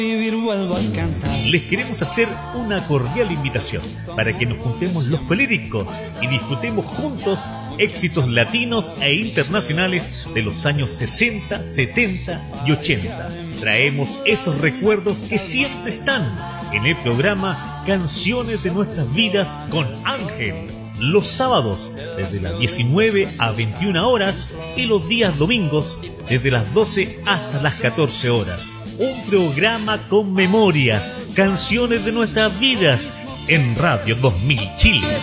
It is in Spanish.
Les queremos hacer una cordial invitación para que nos juntemos los políticos y disfrutemos juntos éxitos latinos e internacionales de los años 60, 70 y 80. Traemos esos recuerdos que siempre están en el programa Canciones de Nuestras Vidas con Ángel. Los sábados desde las 19 a 21 horas y los días domingos desde las 12 hasta las 14 horas. Un programa con memorias, canciones de nuestras vidas en Radio 2000 Chile.